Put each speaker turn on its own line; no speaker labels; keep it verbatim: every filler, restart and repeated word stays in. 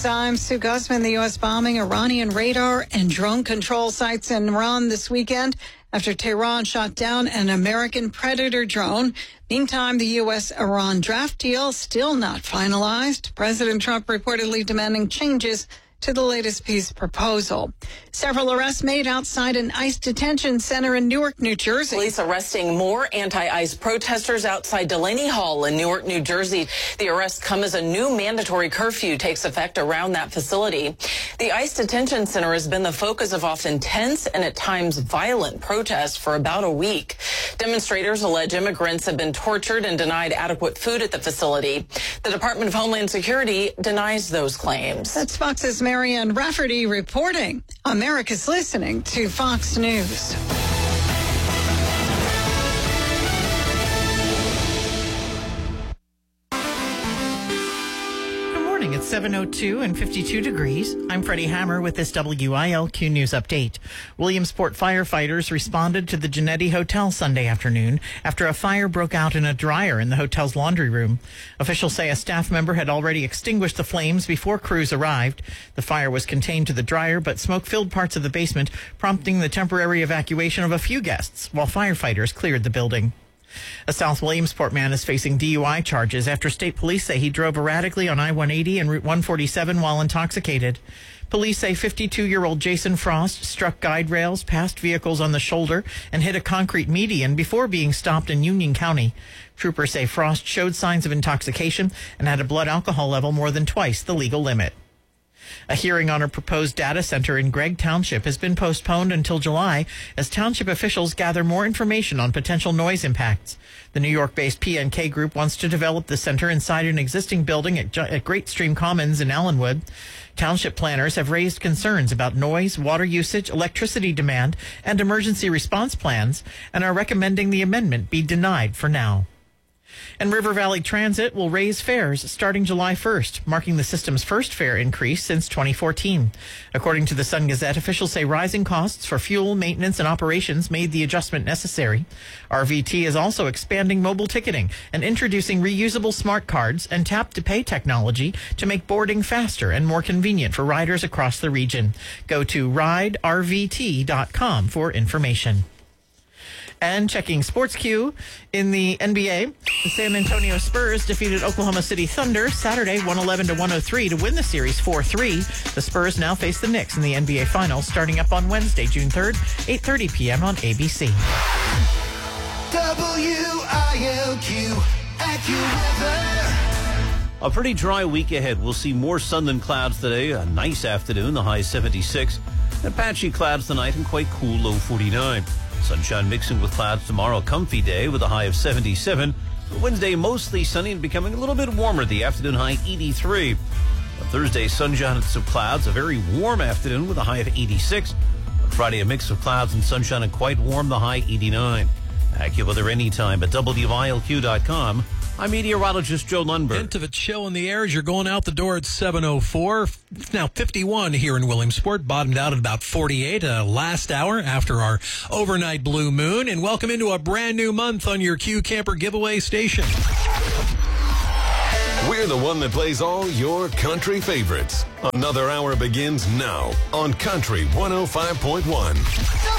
I'm Sue Guzman. The U S bombing Iranian radar and drone control sites in Iran this weekend after Tehran shot down an American Predator drone. Meantime, the U S-Iran draft deal still not finalized. President Trump reportedly demanding changes to the latest peace proposal. Several arrests made outside an ICE detention center in Newark, New Jersey.
Police arresting more anti-ICE protesters outside Delaney Hall in Newark, New Jersey. The arrests come as a new mandatory curfew takes effect around that facility. The ICE detention center has been the focus of often tense and at times violent protests for about a week. Demonstrators allege immigrants have been tortured and denied adequate food at the facility. The Department of Homeland Security denies those claims.
That's Fox's Marianne Rafferty reporting. America's listening to Fox News.
It's seven oh two and fifty-two degrees. I'm Freddie Hammer with this W I L Q News update. Williamsport firefighters responded to the Genetti Hotel Sunday afternoon after a fire broke out in a dryer in the hotel's laundry room. Officials say a staff member had already extinguished the flames before crews arrived. The fire was contained to the dryer, but smoke filled parts of the basement, prompting the temporary evacuation of a few guests while firefighters cleared the building. A South Williamsport man is facing D U I charges after state police say he drove erratically on I one eighty and Route one forty-seven while intoxicated. Police say fifty-two-year-old Jason Frost struck guide rails, passed vehicles on the shoulder, and hit a concrete median before being stopped in Union County. Troopers say Frost showed signs of intoxication and had a blood alcohol level more than twice the legal limit. A hearing on a proposed data center in Gregg Township has been postponed until July as township officials gather more information on potential noise impacts. The New York-based P N K Group wants to develop the center inside an existing building at, at Great Stream Commons in Allenwood. Township planners have raised concerns about noise, water usage, electricity demand, and emergency response plans and are recommending the amendment be denied for now. And River Valley Transit will raise fares starting July first, marking the system's first fare increase since twenty fourteen. According to the Sun Gazette, officials say rising costs for fuel, maintenance, and operations made the adjustment necessary. R V T is also expanding mobile ticketing and introducing reusable smart cards and tap-to-pay technology to make boarding faster and more convenient for riders across the region. Go to ride r v t dot com for information. And checking Sports Q in the N B A, the San Antonio Spurs defeated Oklahoma City Thunder Saturday one eleven to one oh three to win the series four three. The Spurs now face the Knicks in the N B A Finals starting up on Wednesday, June third, eight thirty p.m. on A B C.
W I L Q, AccuWeather.
A pretty dry week ahead. We'll see more sun than clouds today. A nice afternoon, the high seventy-six. And patchy clouds tonight and quite cool, low forty-nine. Sunshine mixing with clouds tomorrow, a comfy day with a high of seventy-seven. Wednesday, mostly sunny and becoming a little bit warmer. The afternoon high eighty-three. Thursday, sunshine and some clouds. A very warm afternoon with a high of eighty-six. On Friday, a mix of clouds and sunshine and quite warm, the high eighty-nine. AccuWeather anytime at W I L Q dot com. I'm meteorologist Joe Lundberg.
Hint of a chill in the air as you're going out the door at seven oh four. It's now fifty-one here in Williamsport. Bottomed out at about forty-eight uh, last hour after our overnight blue moon. And welcome into a brand new month on your Q Camper giveaway station.
We're the one that plays all your country favorites. Another hour begins now on Country one oh five point one.